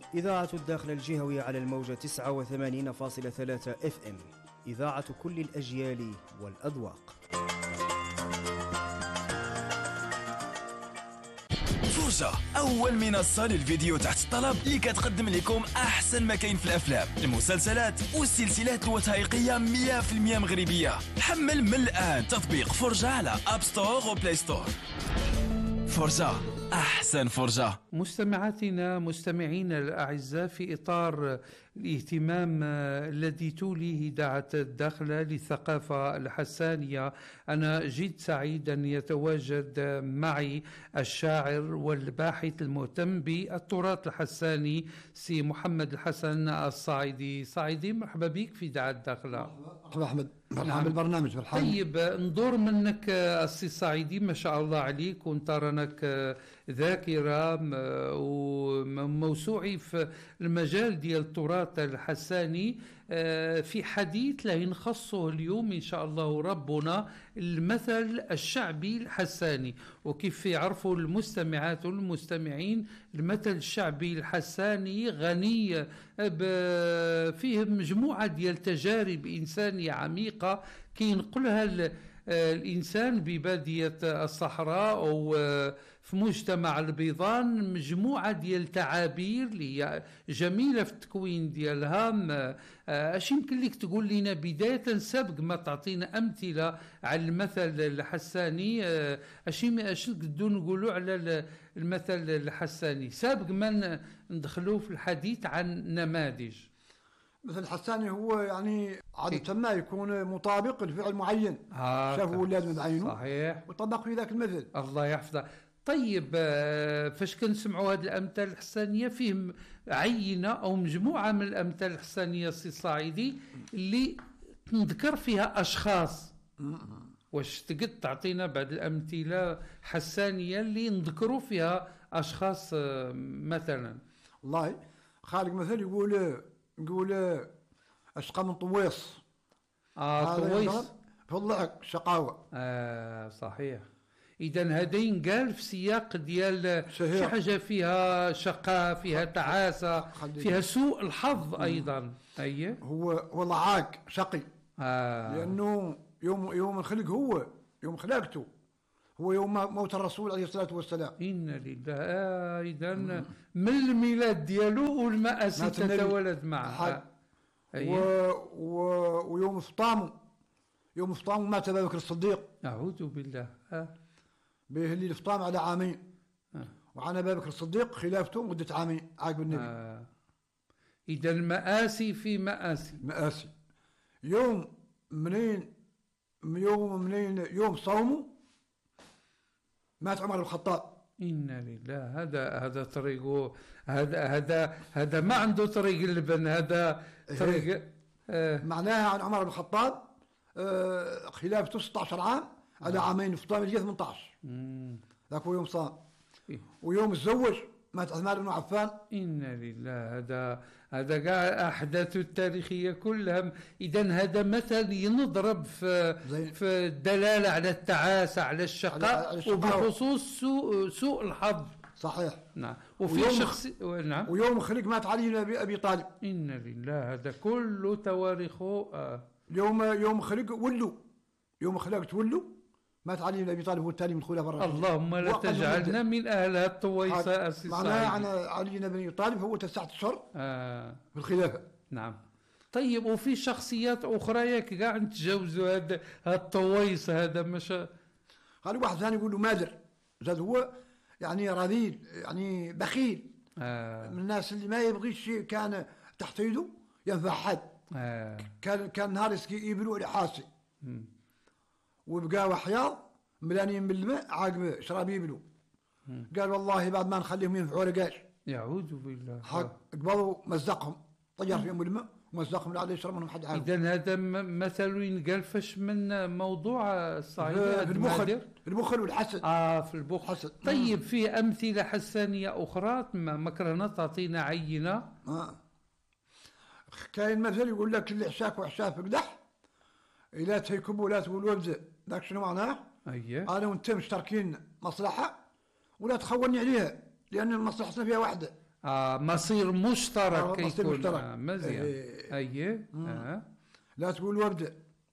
إذاعة الداخل الجهوي على الموجة 89.3 FM. إذاعة كل الأجيال والأذواق. فرجة، أول منصة للفيديو تحت الطلب اللي كتقدم لكم أحسن ما كاين في الأفلام، المسلسلات والسلسلات الوثائقية 100% مغربية. حمل من الآن تطبيق فرجة على أب ستور وبلاي ستور. فرجة، أحسن فرجة. مستمعاتنا مستمعينا الأعزاء، في إطار الاهتمام الذي توليه إذاعة الداخلة للثقافة الحسانية، أنا جد سعيد أن يتواجد معي الشاعر والباحث المهتم بالتراث الحساني سي محمد الحسن الصاعدي. صاعدي، مرحبا بك في إذاعة الداخلة. مرحبا أحمد، مرحبا بالبرنامج. مرحبا. طيب، ندور منك السي صاعدي، ما شاء الله عليك، وانت رانك ذاكرة وموسوعي في المجال ديال التراث الحساني. في حديث له نخصه اليوم إن شاء الله ربنا المثل الشعبي الحساني. وكيف يعرفوا المستمعات والمستمعين، المثل الشعبي الحساني غني فيه مجموعة ديال تجارب إنسانية عميقة كينقلها الإنسان ببادية الصحراء أو في مجتمع البيضان، مجموعة ديال تعابير اللي هي جميلة في التكوين ديالها. اش يمكن لك تقول لنا بداية سابق ما تعطينا أمثلة على المثل الحساني؟ اش نقدروا نقولوا على المثل الحساني سابق ما ندخلوا في الحديث عن نماذج؟ مثل الحساني هو يعني عادة ما يكون مطابق لفعل معين شافه ولاد بعينه، صحيح، وطبق في ذاك المثل. الله يحفظه. طيب، فاش كنسمعوا هذه الامثال الحسانيه، فيه عينه او مجموعه من الامثال الحسانيه سي صاعدي اللي نذكر فيها اشخاص. واش تقد تعطينا بعض الامثله حسانيه اللي نذكروا فيها اشخاص مثلا؟ والله خالق مثل يقول اشقى من طويس. طويس في الضحك شقاوه. صحيح. إذا هذا ينقال في سياق ديال شي حاجة فيها شقاء، فيها تعاسة، فيها سوء الحظ أيضا. أيه، هو ضعاق شقي. لأنه يوم الخلق، هو يوم خلقته، هو يوم موت الرسول عليه الصلاة والسلام. إن لله. إذا من الميلاد ديالو والمآسي تتولد معه. ويوم فطامه مات أبا بكر الصديق. أعوذ بالله. به اللي الفطام على عامين. وعن أبا بكر الصديق خلافته مدة عامين عقب النبي. إذا المآسي في مآسي. يوم صومه مات عمر بن الخطاب. إن لله. هذا طريقه، هذا ما عنده طريق اللبن، هذا طريق. معناها عن عمر بن الخطاب خلافته 16 عام على عامين، فطام الجي 18. ذاك هو يوم صام. ويوم تزوج مات عثمان بن عفان. إن لله. هذا كاع أحداث التاريخية كلها. إذا هذا مثل ينضرب في الدلالة على التعاسة، على الشقاء، وبخصوص سوء الحظ. صحيح. نعم. وفي نعم. ويوم خلق مات علي بن أبي طالب. إن لله. هذا كله تواريخه. يوم خلق يوم خلقت مات علي بن أبي طالب، هو التالي من الخلفاء الراشدين. اللهم لا تجعلنا من أهل الطويسة. معناها علي بن أبي طالب هو 9 أشهر في الخلافة. نعم. طيب، وفي شخصيات أخرى ياك قاعد نتجاوزوا هذا الطويس، هذا مش قال واحد ثاني يقول له مادر، زاد هو يعني رذيل، يعني بخيل. من الناس اللي ما يبغيش شيء كان تحت يده ينفع حد. كان نهار يسقي إبل ولا حاسي، وبقى وحياض ملانين بالماء عاقب شراب يبلو. قال والله بعد ما نخليهم ينفعوا رقاش. يعوذ بالله. قبضوا مزقهم، طير فيهم الماء ومزقهم لا يشرب منهم حد عارف. إذا هذا مثل ينقال فاش من موضوع الصعيد البخل والحسد. في البخل. طيب، في أمثلة حسانية أخرى مكرنا تعطينا عينة؟ كاين مثل يقول لك اللي حشاك وحشاك قدح، إلا تهيكب ولا تقول وبزة. ذاك شنو معناه؟ أيه. أنا وأنت مشتركين مصلحة ولا تخوني عليها، لأن مصلحتنا فيها واحدة. مصير مشترك مصير مشترك. مزيان. ايه لا تقول وابدأ.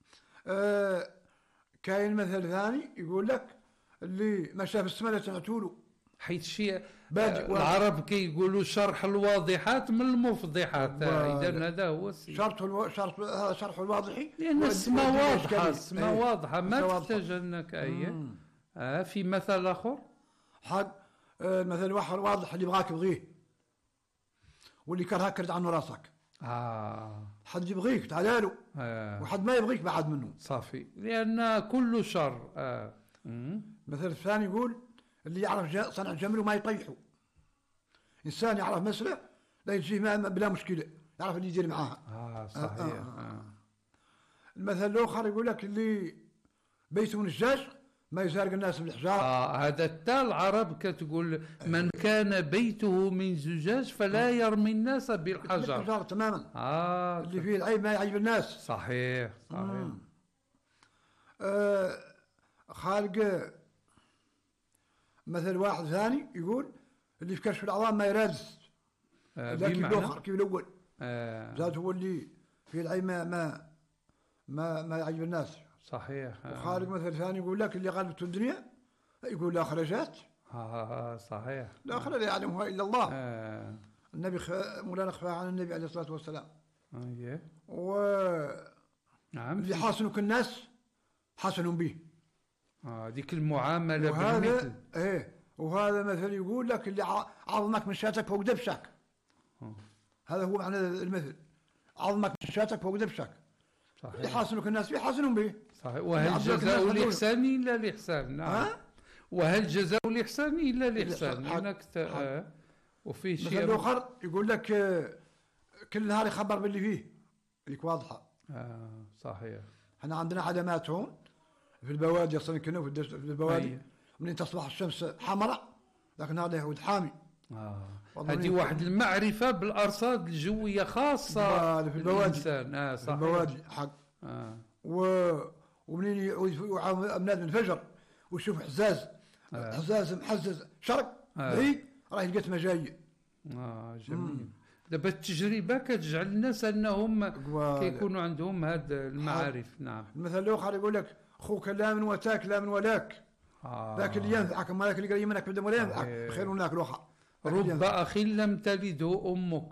كاين مثل ثاني يقول لك اللي ما شاف السماء لا تعتولو، حيث شيء العرب كيقولوا شرح الواضحات من المفضحات. اذا هذا هو شرح الواضح، لان السماء واضحه، السماء واضحه ما تحتاج انك في مثل اخر حق مثل واحد واضح اللي بغاك بغيه واللي كرهك كرد عنه راسك. حد يبغيك تعال له، وحد ما يبغيك بعد منه صافي، لان كل شر. مثل الثاني يقول اللي يعرف صنع جمل وما يطيحه. انسان يعرف مسألة لا يجيه بلا مشكلة، يعرف اللي يدير معاها. صحيح. المثل الاخر يقول لك اللي بيته من الزجاج ما يزارق الناس بالحجار. هذا تا العرب كتقول من كان بيته من زجاج فلا يرمي الناس بالحجر. بالحجر تماما. اللي فيه العيب ما يعيب الناس. صحيح. خالق مثل واحد ثاني يقول اللي في كشف العظام ما يرادس. لكن الاخر كيف الاول زاد هو اللي فيه العيب ما يعيب الناس. صحيح. وخالق مثل ثاني يقول لك اللي غلبته الدنيا يقول الآخرة جات. صحيح. الآخرة لا يعلمها إلا الله. النبي مولانا خفى عن النبي عليه الصلاة والسلام. نعم. اللي حاسنك الناس حسن به. ديك المعاملة بالمثل. وهذا مثل يقول لك اللي عظمك من شاتك فوق دبشك. هذا هو معنى المثل، عظمك من شاتك فوق دبشك. صحيح. اللي حاسنك الناس يحاسنون به. صحيح. وهل جزاء الإحسان إلا الإحسان؟ نعم. وهل جزاء الإحسان إلا الإحسان؟ وفي شيء مثل الآخر يقول لك كل نهار يخبر باللي فيه اللي واضحة. صحيح. احنا عندنا علامات هون في البوادي اصلا كنا في البوادي منين تصبح الشمس حمراء لكن هذا يهود حامي. هذه واحد المعرفة بالأرصاد الجوية خاصة في البوادي. صحيح. في البوادي حق. ومنين يعاون أبناء من الفجر ويشوف حزاز محزز شرق بعيد راه لقيت ما جاي. جميل. دابا التجربة كتجعل الناس أنهم كيكونوا عندهم هذه المعارف. نعم. المثل الآخر يقول لك خوك لا من وتاك لا من ولاك. ذاك اللي ينفعك، ما ذاك اللي قريب منك بدم ولا ينفعك خير من ذاك الآخر. رب أخ لم تلده أمك.